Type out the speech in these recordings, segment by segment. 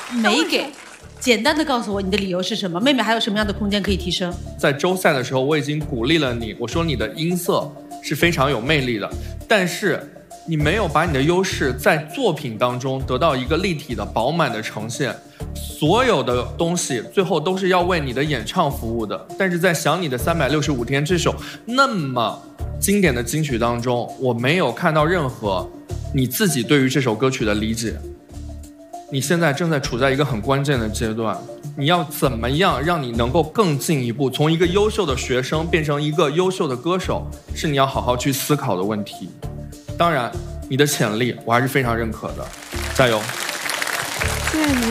没给。简单的告诉我你的理由是什么？妹妹还有什么样的空间可以提升？ 在周赛的时候，我已经鼓励了你，我说你的音色是非常有魅力的，但是你没有把你的优势在作品当中得到一个立体的饱满的呈现。所有的东西最后都是要为你的演唱服务的，但是在想你的365天这首那么经典的金曲当中，我没有看到任何你自己对于这首歌曲的理解。你现在正在处在一个很关键的阶段，你要怎么样让你能够更进一步，从一个优秀的学生变成一个优秀的歌手，是你要好好去思考的问题。当然你的潜力我还是非常认可的，加油。 谢谢你。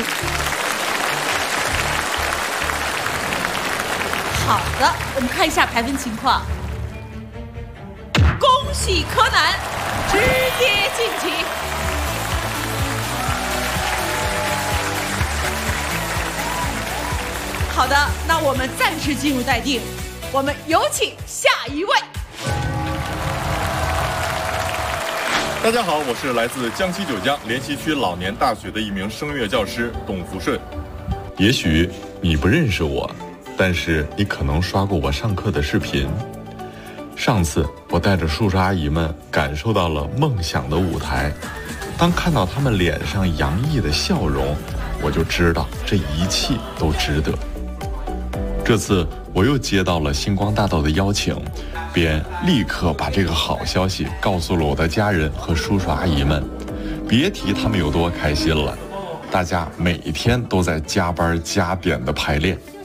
好的，我们看一下排分情况。恭喜柯南直接晋级。好的，那我们暂时进入待定，我们有请下一位。 大家好，我是来自江西九江莲溪区老年大学的一名声乐教师董福顺。也许你不认识我，但是你可能刷过我上课的视频。上次我带着叔叔阿姨们感受到了梦想的舞台，当看到他们脸上洋溢的笑容，我就知道这一切都值得。这次我又接到了星光大道的邀请，便立刻把这个好消息告诉了我的家人和叔叔阿姨们，别提他们有多开心了。大家每天都在加班加点的排练。